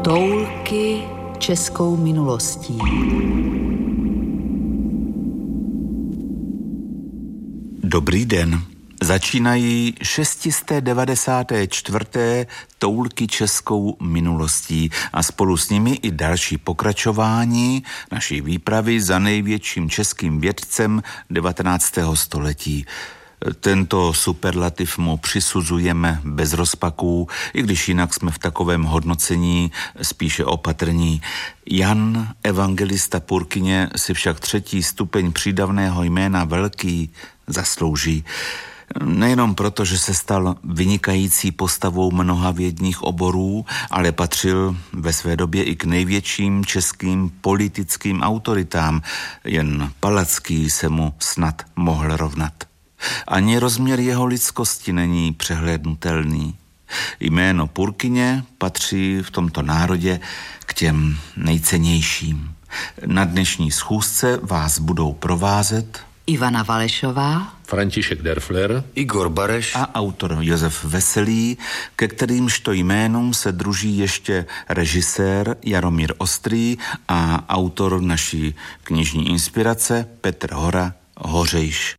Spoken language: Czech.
Toulky českou minulostí. Dobrý den. Začínají 694. Toulky českou minulostí a spolu s nimi i další pokračování naší výpravy za největším českým vědcem 19. století. Tento superlativ mu přisuzujeme bez rozpaků, i když jinak jsme v takovém hodnocení spíše opatrní. Jan Evangelista Purkyně si však 3. stupeň přídavného jména Velký zaslouží. Nejenom proto, že se stal vynikající postavou mnoha vědních oborů, ale patřil ve své době i k největším českým politickým autoritám. Jen Palacký se mu snad mohl rovnat. Ani rozměr jeho lidskosti není přehlédnutelný. Jméno Purkyně patří v tomto národě k těm nejcennějším. Na dnešní schůzce vás budou provázet Ivana Valešová, František Derfler, Igor Bareš a autor Josef Veselý, ke kterýmžto jménům se druží ještě režisér Jaromír Ostrý a autor naší knižní inspirace Petr Hora Hořejš.